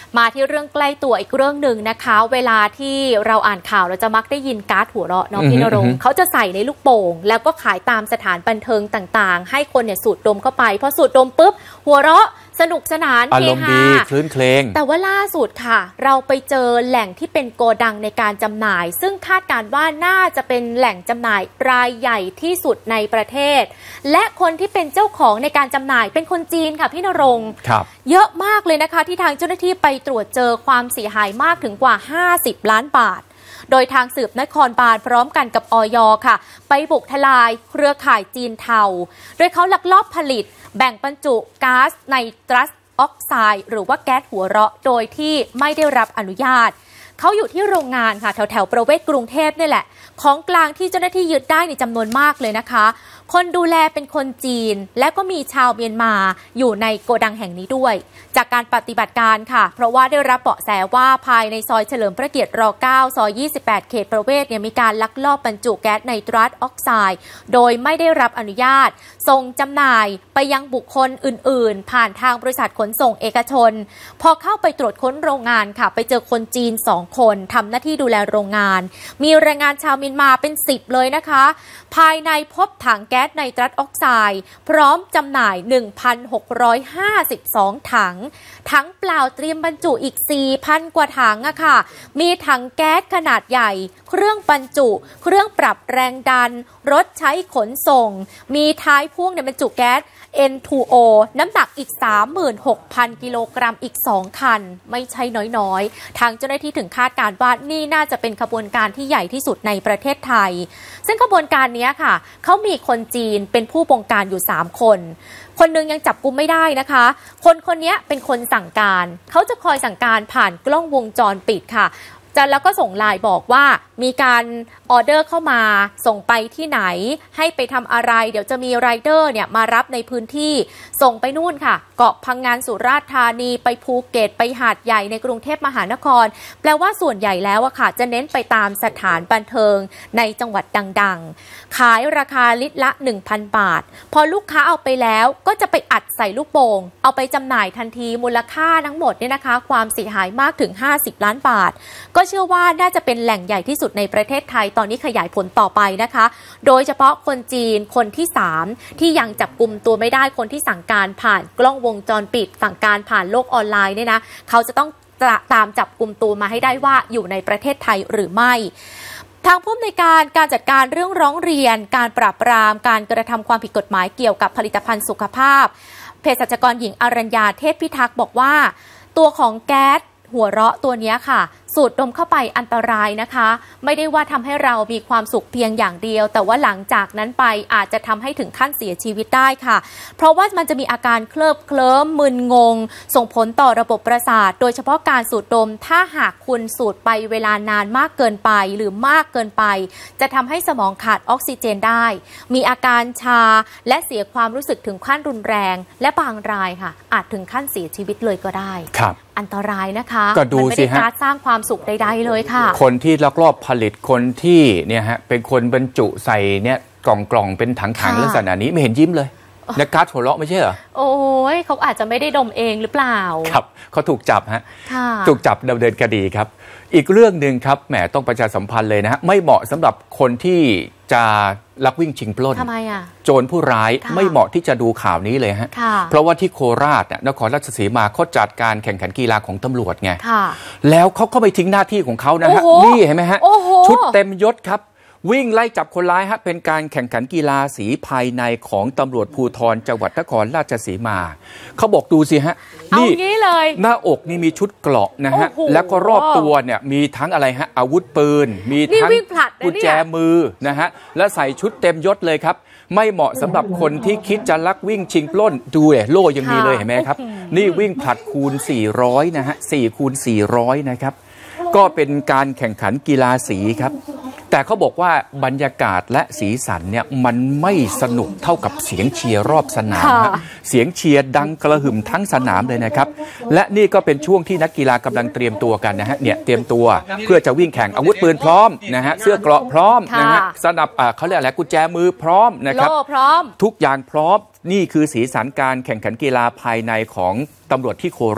มาที่เรื่องใกล้ตัวอีกเรื่องหนึ่งนะคะเวลาที่เราอ่านข่าวเราจะมักได้ยินการ์ดหัวเราะเนาะพี่ณรงค์เขาจะใส่ในลูกโป่งแล้วก็ขายตามสถานบันเทิงต่างๆให้คนเนี่ยสูดดมเข้าไปพอสูดดมปุ๊บหัวเราะสนุกสนานอารมณ์ดีคลื้นเคลงแต่ว่าล่าสุดค่ะเราไปเจอแหล่งที่เป็นโกดังในการจำหน่ายซึ่งคาดการณ์ว่าน่าจะเป็นแหล่งจำหน่ายรายใหญ่ที่สุดในประเทศและคนที่เป็นเจ้าของในการจำหน่ายเป็นคนจีนค่ะพี่ณรงค์เยอะมากเลยนะคะที่ทางเจ้าหน้าที่ไปตรวจเจอความเสียหายมากถึงกว่า50 ล้านบาทโดยทางสืบนครบาลพร้อมกันกับอย.ค่ะไปบุกทลายเครือข่ายจีนเทาโดยเขาลักลอบผลิตแบ่งบรรจุก๊าซไนตรัสออกไซด์หรือว่าแก๊สหัวเราะโดยที่ไม่ได้รับอนุญาตเขาอยู่ที่โรงงานค่ะแถวประเวศกรุงเทพนี่แหละของกลางที่เจ้าหน้าที่ยึดได้ในจำนวนมากเลยนะคะคนดูแลเป็นคนจีนและก็มีชาวเมียนมาอยู่ในโกดังแห่งนี้ด้วยจากการปฏิบัติการค่ะเพราะว่าได้รับเบาะแสว่าภายในซอยเฉลิมพระเกียรติร9ซอย28เขตประเวศเนี่ยมีการลักลอบบรรจุแก๊สไนตรัสออกไซด์โดยไม่ได้รับอนุญาตส่งจำหน่ายไปยังบุคคลอื่นๆผ่านทางบริษัทขนส่งเอกชนพอเข้าไปตรวจค้นโรงงานค่ะไปเจอคนจีน2 คนทำหน้าที่ดูแลโรงงานมีแรงงานชาวเมียนมาเป็น10เลยนะคะภายในพบถังแก๊สไนตรัสออกไซด์พร้อมจำหน่าย 1,652 ถังเปล่าเตรียมบรรจุอีก 4,000 กว่าถังอะค่ะมีถังแก๊สขนาดใหญ่เครื่องบรรจุเครื่องปรับแรงดันรถใช้ขนส่งมีท้ายพ่วงในบรรจุแก๊ส N2O น้ำหนักอีก 36,000 กิโลกรัมอีก2 คันไม่ใช่น้อยๆทางเจ้าหน้าที่ถึงคาดการณ์ว่านี่น่าจะเป็นขบวนการที่ใหญ่ที่สุดในประเทศไทยซึ่งขบวนการนี้ค่ะเขามีคนจีนเป็นผู้บงการอยู่3 คนคนนึงยังจับกุมไม่ได้นะคะคนนี้เป็นคนสั่งการเขาจะคอยสั่งการผ่านกล้องวงจรปิดค่ะแล้วก็ส่งไลน์บอกว่ามีการออเดอร์เข้ามาส่งไปที่ไหนให้ไปทำอะไรเดี๋ยวจะมีไรเดอร์เนี่ยมารับในพื้นที่ส่งไปนู่นค่ะเกาะพังงานสุราษฎร์ธานีไปภูเก็ตไปหาดใหญ่ในกรุงเทพมหานครแปลว่าส่วนใหญ่แล้วอะค่ะจะเน้นไปตามสถานบันเทิงในจังหวัดดังๆขายราคาลิตรละ 1,000 บาทพอลูกค้าเอาไปแล้วก็จะไปอัดใส่ลูกโป่งเอาไปจำหน่ายทันทีมูลค่าทั้งหมดเนี่ยนะคะความเสียหายมากถึง50 ล้านบาทก็เชื่อว่าน่าจะเป็นแหล่งใหญ่ที่สุดในประเทศไทยตอนนี้ขยายผลต่อไปนะคะโดยเฉพาะคนจีนคนที่3ที่ยังจับกุมตัวไม่ได้คนที่สั่งการผ่านกล้องวงจรปิดสั่งการผ่านโลกออนไลน์เนี่ยนะเขาจะต้องตามจับกุมตัวมาให้ได้ว่าอยู่ในประเทศไทยหรือไม่ทางผู้อำนวยการจัดการเรื่องร้องเรียนการปราบปรามการกระทำความผิดกฎหมายเกี่ยวกับผลิตภัณฑ์สุขภาพเภสัชกรหญิงอรัญญาเทพพิทักษ์บอกว่าตัวของแก๊สหัวเราะตัวนี้ค่ะสูดดมเข้าไปอันตรายนะคะไม่ได้ว่าทำให้เรามีความสุขเพียงอย่างเดียวแต่ว่าหลังจากนั้นไปอาจจะทำให้ถึงขั้นเสียชีวิตได้ค่ะเพราะว่ามันจะมีอาการเคลิ้มมึนงงส่งผลต่อระบบประสาทโดยเฉพาะการสูดดมถ้าหากคุณสูดไปเวลานานมากเกินไปหรือมากเกินไปจะทำให้สมองขาดออกซิเจนได้มีอาการชาและเสียความรู้สึกถึงขั้นรุนแรงและบางรายค่ะอาจถึงขั้นเสียชีวิตเลยก็ได้ครับอันตรายนะคะก็ดูสิฮะสร้างความสุขใดๆเลยค่ะคนที่ลักลอบผลิตคนที่เนี่ยฮะเป็นคนบรรจุใส่เนี่ยกล่องเป็นถังลักษณะนี้ไม่เห็นยิ้มเลยและก๊าซหัวเราะไม่ใช่เหรอโอ้ยเขาอาจจะไม่ได้ดมเองหรือเปล่าครับเขาถูกจับฮะถูกจับดำเนินคดีครับอีกเรื่องหนึ่งครับแหมต้องประชาสัมพันธ์เลยนะฮะไม่เหมาะสำหรับคนที่จะลักวิ่งชิงปล้นทำไมอ่ะโจรผู้ร้ายไม่เหมาะที่จะดูข่าวนี้เลยฮะเพราะว่าที่โคราชนครราชสีมาเขาจัดการแข่งขันกีฬาของตำรวจไงแล้วเขาก็ไปทิ้งหน้าที่ของเขานะฮะนี่เห็นไหมฮะชุดเต็มยศครับวิ่งไล่จับคนร้ายฮะเป็นการแข่งขันกีฬาสีภายในของตำรวจภูธรจังหวัดนครราชสีมาเขาบอกดูสิฮะนี่เลยหน้าอกนี่มีชุดเกราะนะฮะแล้วก็รอบตัวเนี่ยมีทั้งอะไรฮะอาวุธปืนมีทั้งกุญแจมือนะฮะและใส่ชุดเต็มยศเลยครับไม่เหมาะสำหรับคนที่คิดจะลักวิ่งชิงปล้นดูเลยโล่ยังมีเลยเห็นไหมครับนี่วิ่งผลัดคูณ400นะฮะ4คูณ400นะครับก็เป็นการแข่งขันกีฬาสีครับแต่เขาบอกว่าบรรยากาศและสีสันเนี่ยมันไม่สนุกเท่ากับเสียงเชียร์รอบสนามเสียงเชียร์ดังกระหึ่มทั้งสนามเลยนะครับและนี่ก็เป็นช่วงที่นักกีฬากำลังเตรียมตัวกันนะฮะเนี่ยเตรียมตัวเพื่อจะวิ่งแข่งอาวุธปืนพร้อมนะฮะเสื้อเกราะพร้อมนะฮะสนับเขาเรียกอะไรกุญแจมือพร้อมนะครับทุกอย่างพร้อมนี่คือสีสันการแข่งขันกีฬาภายในของตำรวจที่โค